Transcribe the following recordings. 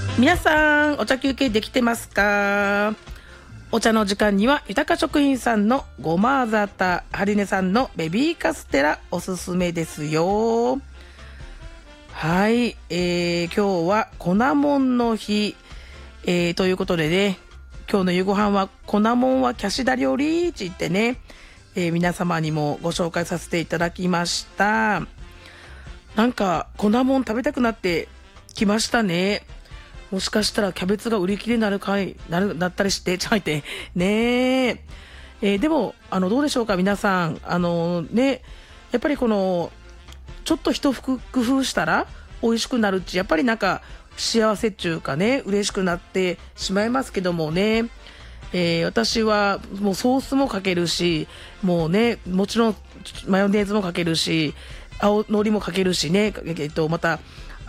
皆さんお茶休憩できてますか？お茶の時間には豊食品さんのごまざた、ハリネさんのベビーカステラおすすめですよ。はい、今日は粉もんの日、ということでね、今日の夕ご飯は粉もんはキャシダ料理って言ってね、皆様にもご紹介させていただきました。なんか粉もん食べたくなってきましたね。もしかしたらキャベツが売り切れになったりしてちゃいてねでもどうでしょうか皆さん。ね、やっぱりこのちょっと一工夫したら美味しくなるっち、やっぱりなんか幸せっていうかね、嬉しくなってしまいますけどもね。私はもうソースもかけるし、もうね、もちろんマヨネーズもかけるし、青のりもかけるしね、また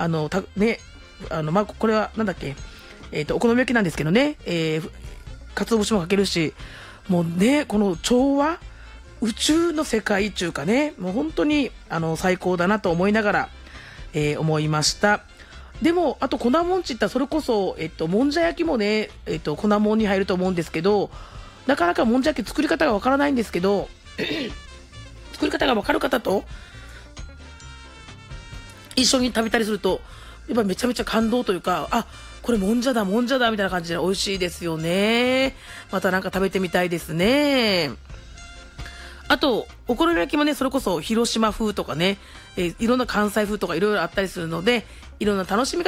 これはなんだっけ、お好み焼きなんですけどね、鰹節もかけるし、もうね、この調和、宇宙の世界っていうかね、もう本当に最高だなと思いながら、思いました。でもあと粉もんちったらそれこそ、もんじゃ焼きもね、粉もんに入ると思うんですけど、なかなかもんじゃ焼き作り方がわからないんですけど作り方がわかる方と一緒に食べたりするとやっぱめちゃめちゃ感動というか、あ、これもんじゃだみたいな感じで美味しいですよね。またなんか食べてみたいですね。あとお好み焼きもね、それこそ広島風とかね、いろんな関西風とかいろいろあったりするので、いろんな楽しみ方